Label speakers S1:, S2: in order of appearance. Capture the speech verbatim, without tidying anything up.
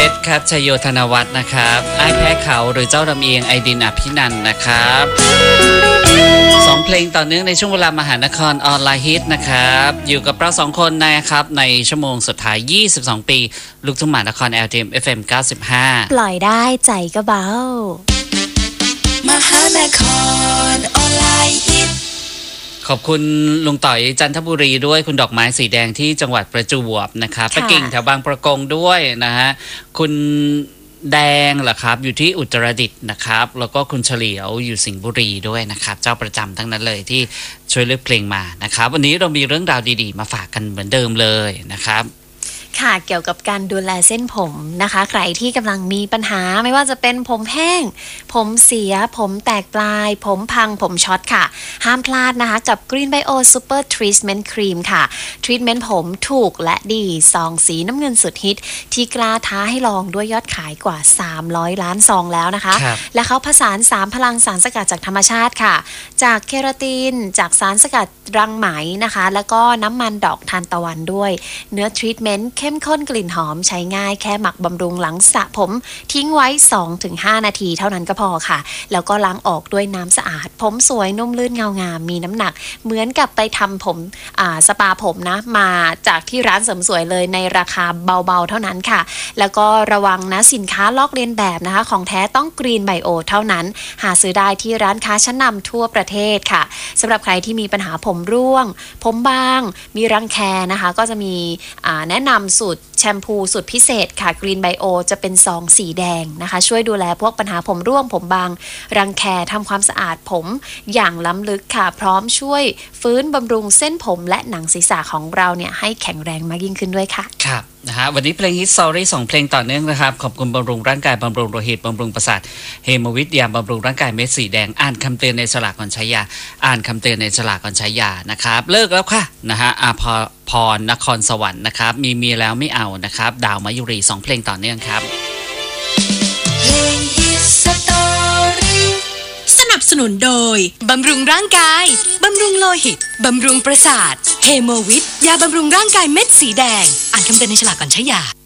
S1: ชรครับชโยธนวัฒน์นะครับอ้ายแพ้เขาหรือเจ้าลำเอียงไอดินอภินันท์นะครับสองเพลงต่อเนื่องในช่วงเวลามหานครออนไลน์ฮิตนะครับอยู่กับเราสองคนนะครับในชั่วโมงสุดท้ายยี่สิบสองปีลูกทุ่งมหานคร แอล ที เอ็ม เอฟ เอ็ม เก้าสิบห้า
S2: ปล่อยได้ใจก็เบาม
S3: หานครออนไลน์ฮิต
S1: ขอบคุณลุงต่อยจันทบุรีด้วยคุณดอกไม้สีแดงที่จังหวัดประจวบนะครับป้ากิ่งแถวบางประกงด้วยนะฮะคุณแดงเหรอครับอยู่ที่อุตรดิตถ์นะครับแล้วก็คุณเฉลียวอยู่สิงห์บุรีด้วยนะครับเจ้าประจำทั้งนั้นเลยที่ช่วยเลือกเพลงมานะครับวันนี้เรามีเรื่องราวดีๆมาฝากกันเหมือนเดิมเลยนะครับ
S2: ค่ะเกี่ยวกับการดูแลเส้นผมนะคะใครที่กำลังมีปัญหาไม่ว่าจะเป็นผมแห้งผมเสียผมแตกปลายผมพังผมช็อตค่ะห้ามพลาดนะคะกับ Green Bio Super Treatment Cream ค่ะทรีทเมนต์ผมถูกและดีซองสีน้ำเงินสุดฮิตที่กล้าท้าให้ลองด้วยยอดขายกว่าสามร้อยล้านซองแล้วนะคะและเขาผสานสามพลังสารสกัดจากธรรมชาติค่ะจากเคราตินจากสารสกัดรังไหมนะคะแล้วก็น้ำมันดอกทานตะวันด้วยเนื้อทรีทเมนต์เข้มข้นกลิ่นหอมใช้ง่ายแค่หมักบำรุงหลังสระผมทิ้งไว้ สองถึงห้า นาทีเท่านั้นก็พอค่ะแล้วก็ล้างออกด้วยน้ำสะอาดผมสวยนุ่มลื่นเงางามมีน้ำหนักเหมือนกับไปทำผมอ่าสปาผมนะมาจากที่ร้านเสริมสวยเลยในราคาเบาๆเท่านั้นค่ะแล้วก็ระวังนะสินค้าลอกเลียนแบบนะคะของแท้ต้อง Green Bio เท่านั้นหาซื้อได้ที่ร้านค้าชั้นนำทั่วประเทศค่ะสำหรับใครที่มีปัญหาผมร่วงผมบางมีรังแคนะคะก็จะมีอ่าแนะนำสูตรแชมพูสูตรพิเศษค่ะ Green Bio จะเป็นซองสีแดงนะคะช่วยดูแลพวกปัญหาผมร่วงผมบางรังแคทำความสะอาดผมอย่างล้ำลึกค่ะพร้อมช่วยฟื้นบำรุงเส้นผมและหนังศีรษะของเราเนี่ยให้แข็งแรงมากยิ่งขึ้นด้วยค่ะ
S1: ครับนะฮะวันนี้เพลงฮิต Sorry สองเพลงต่อเนื่องนะครับขอบคุณบำรุงร่างกายบำรุงโลหิตบำรุงประสาทเฮโมวิทยาบำรุงร่างกายเม็ดสีแดงอ่านคำเตือนในฉลากก่อนใช้ยาอ่านคำเตือนในฉลากก่อนใช้ยานะครับเลิกแล้วค่ะนะฮะอาพรพรนครสวรรค์นะครับมีเมียแล้วไม่เอานะครับดาวมายุรีสองเพลงต่อเนื่องครับ
S3: เพลงฮิตสตอรี่
S4: สนับสนุนโดยบำรุงร่างกายบำรุงโลหิตบำรุงประสาทเฮโมวิทยาบำรุงร่างกายเม็ดสีแดงอ่านคำเตือนในฉลากก่อนใช้ยา